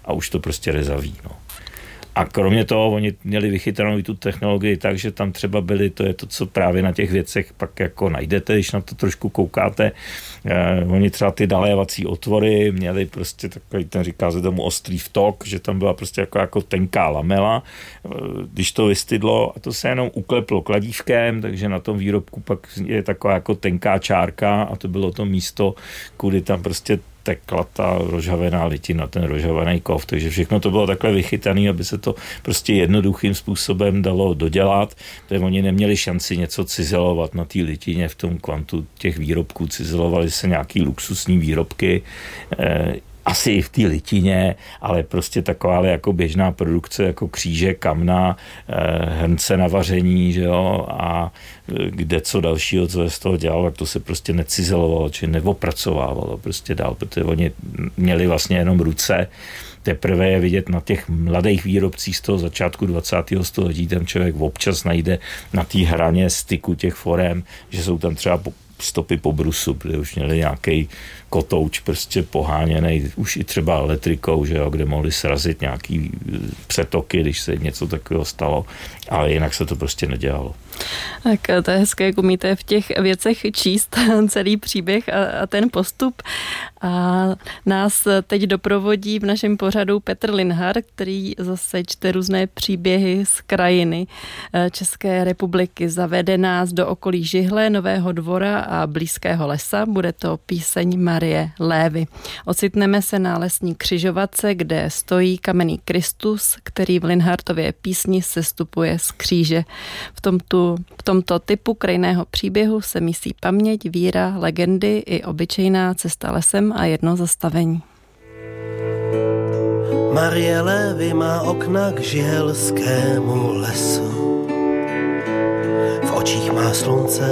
a už to prostě rezaví, no. A kromě toho, oni měli vychytanou i tu technologii tak, že tam třeba byly, to je to, co právě na těch věcech pak jako najdete, když na to trošku koukáte. Oni třeba ty nalévací otvory měli prostě takový, ten říká se tomu ostrý vtok, že tam byla prostě jako tenká lamela, když to vystydlo a to se jenom ukleplo kladívkem, takže na tom výrobku pak je taková jako tenká čárka a to bylo to místo, kudy tam prostě tekla ta rozhavená litina, ten rozhavený kov, takže všechno to bylo takhle vychytané, aby se to prostě jednoduchým způsobem dalo dodělat, protože oni neměli šanci něco cizelovat na té litině v tom kvantu těch výrobků, cizelovali se nějaký luxusní výrobky, asi i v té litině, ale prostě taková jako běžná produkce, jako kříže, kamna, hrnce na vaření, že jo, a kde co dalšího, co se z toho dělalo, tak to se prostě necizelovalo, či neopracovávalo prostě dál, protože oni měli vlastně jenom ruce. Teprve je vidět na těch mladých výrobcích z toho začátku 20. století, tam člověk občas najde na té hraně styku těch forem, že jsou tam třeba stopy po brusu, protože už měli nějaký kotouč prostě poháněný, už i třeba elektrikou, že jo, kde mohli srazit nějaký přetoky, když se něco takového stalo, ale jinak se to prostě nedělalo. Tak to je hezké, jak umíte v těch věcech číst celý příběh a ten postup. A nás teď doprovodí v našem pořadu Petr Linhart, který zase čte různé příběhy z krajiny České republiky. Zavede nás do okolí Žihle, Nového Dvora a blízkého lesa. Bude to píseň Marie Lévy. Ocitneme se na lesní křižovatce, kde stojí kamenný Kristus, který v Linhartově písni sestupuje z kříže. V tomto typu krajinného příběhu se mísí paměť, víra, legendy i obyčejná cesta lesem a jedno zastavení. Marie Lévy má okna k žihelskému lesu. V očích má slunce